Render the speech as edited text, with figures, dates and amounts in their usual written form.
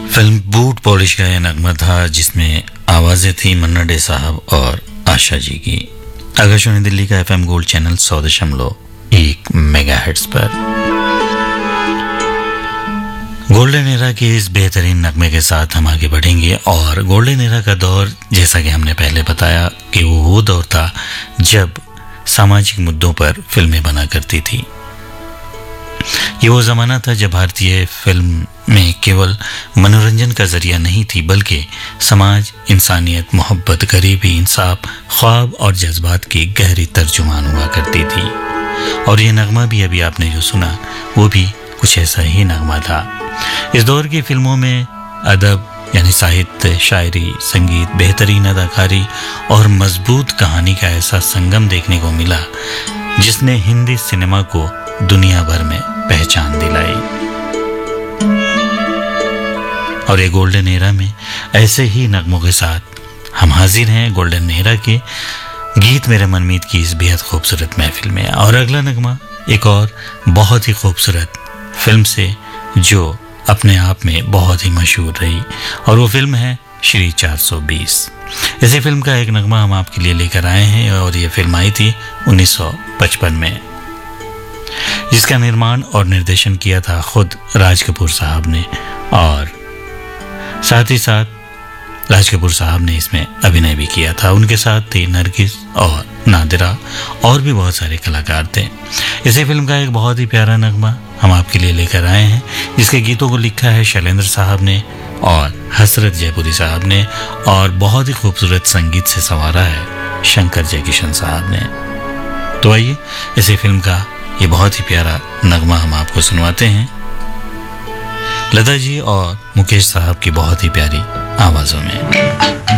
Film boot polish का यह नगमा था जिसमें आवाजें थी मन्ना डे साहब और आशा जी की। आकाशवाणी दिल्ली का FM गोल्ड चैनल 100.1 मेगाहर्ट्ज पर गोल्डन एरा के इस बेहतरीन नगमे के साथ हम आगे बढ़ेंगे। और गोल्डन एरा का दौर, जैसा कि हमने पहले बताया कि वो दौर था जब सामाजिक मुद्दों पर फिल्में बना करती थी। ये वो ज़माना था जब भारतीय फिल्म में केवल मनोरंजन का जरिया नहीं थी, बल्कि समाज, इंसानियत, मोहब्बत, गरीबी, इंसाफ, ख्वाब और जज्बात की गहरी तर्जुमान हुआ करती थी। और ये नगमा भी अभी आपने जो सुना वो भी कुछ ऐसा ही नगमा था। इस दौर की फिल्मों में अदब यानी साहित्य, शायरी, संगीत, बेहतरीन अदाकारी और मजबूत कहानी का ऐसा संगम देखने को मिला जिसने हिंदी सिनेमा को दुनिया भर में पहचान दिलाई। और ये गोल्डन एरा में ऐसे ही नगमों के साथ हम हाजिर हैं गोल्डन एरा के गीत मेरे मनमीत की इस बेहद खूबसूरत महफिल में। और अगला नगमा एक और बहुत ही खूबसूरत फिल्म से जो अपने आप में बहुत ही मशहूर रही, और वो फिल्म है श्री 420। इसी फिल्म का एक नगमा हम आपके लिए लेकर आए हैं और ये फिल्म आई थी 1955 में, जिसका निर्माण और निर्देशन किया था खुद राज कपूर साहब ने। और साथ ही साथ राज कपूर साहब ने इसमें अभिनय भी किया था। उनके साथ थे नरगिस और नादिरा और भी बहुत सारे कलाकार थे। इसी फिल्म का एक बहुत ही प्यारा नगमा हम आपके लिए लेकर आए हैं, जिसके गीतों को लिखा है शैलेंद्र साहब ने और हसरत जयपुरी साहब ने, और बहुत ही खूबसूरत संगीत से संवारा है शंकर जयकिशन साहब ने। तो आइए इसी फिल्म का ये बहुत ही प्यारा नगमा हम आपको सुनवाते हैं, लता जी और मुकेश साहब की बहुत ही प्यारी आवाजों में।